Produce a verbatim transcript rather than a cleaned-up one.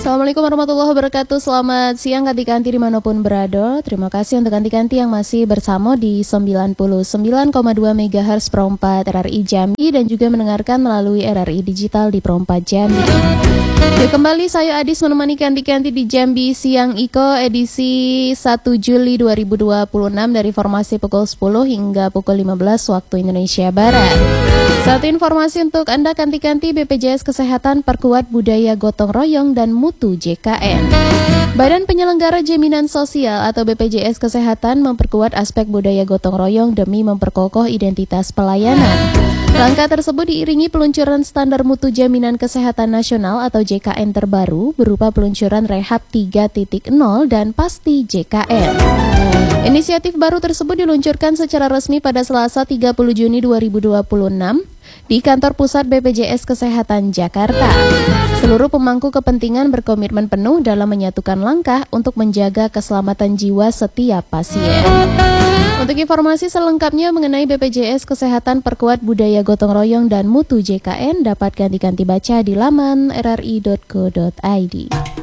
Assalamualaikum warahmatullahi wabarakatuh. Selamat siang kanti-kanti dimanapun berada. Terima kasih untuk kanti-kanti yang masih bersama di sembilan puluh sembilan koma dua megahertz Perempat R R I Jambi dan juga mendengarkan melalui R R I Digital di Perempat Jambi. Ya, kembali saya Adis menemani kanti-kanti di Jambi Siang Iko edisi satu Juli dua ribu dua puluh enam dari formasi pukul sepuluh hingga pukul lima belas waktu Indonesia Barat. Satu informasi untuk Anda kanti-kanti, B P J S Kesehatan perkuat budaya gotong royong dan mutu J K N. Badan Penyelenggara Jaminan Sosial atau B P J S Kesehatan memperkuat aspek budaya gotong royong demi memperkokoh identitas pelayanan. Langkah tersebut diiringi peluncuran standar mutu jaminan kesehatan nasional atau J K N terbaru berupa peluncuran Rehab tiga titik nol dan Pasti J K N. Inisiatif baru tersebut diluncurkan secara resmi pada Selasa tiga puluh Juni dua ribu dua puluh enam di kantor pusat B P J S Kesehatan Jakarta. Seluruh pemangku kepentingan berkomitmen penuh dalam menyatukan langkah untuk menjaga keselamatan jiwa setiap pasien. Untuk informasi selengkapnya mengenai B P J S Kesehatan perkuat budaya gotong royong dan mutu J K N dapat ganti-ganti baca di laman r r i dot co dot i d.